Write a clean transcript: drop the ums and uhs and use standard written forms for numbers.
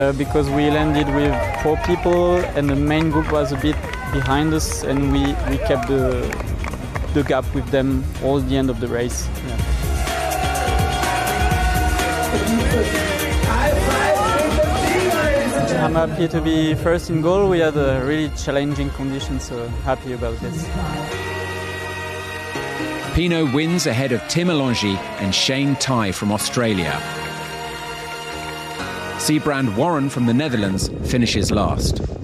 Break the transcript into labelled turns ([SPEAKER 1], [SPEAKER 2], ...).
[SPEAKER 1] Because we landed with 4 people and the main group was a bit behind us, and we kept the gap with them all the end of the race. Yeah. I'm happy to be first in goal. We had a really challenging conditions, so happy about this.
[SPEAKER 2] Pinot wins ahead of Tim Alongi and Shane Tai from Australia. Siebrand Warren from the Netherlands finishes last.